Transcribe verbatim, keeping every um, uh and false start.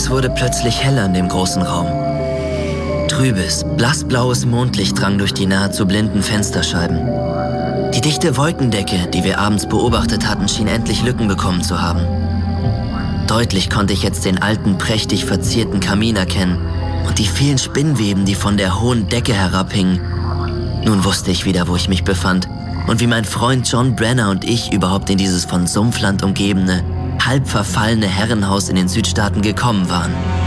Es wurde plötzlich heller in dem großen Raum. Trübes, blassblaues Mondlicht drang durch die nahezu blinden Fensterscheiben. Die dichte Wolkendecke, die wir abends beobachtet hatten, schien endlich Lücken bekommen zu haben. Deutlich konnte ich jetzt den alten, prächtig verzierten Kamin erkennen und die vielen Spinnweben, die von der hohen Decke herabhingen. Nun wusste ich wieder, wo ich mich befand und wie mein Freund John Brenner und ich überhaupt in dieses von Sumpfland umgebene, halb verfallene Herrenhaus in den Südstaaten gekommen waren.